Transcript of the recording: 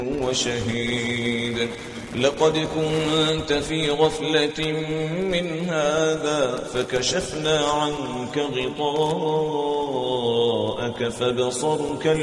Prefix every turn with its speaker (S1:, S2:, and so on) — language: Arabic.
S1: وشهيد لقد كنت في غفلة من هذا فكشفنا عنك غطاءك فبصرك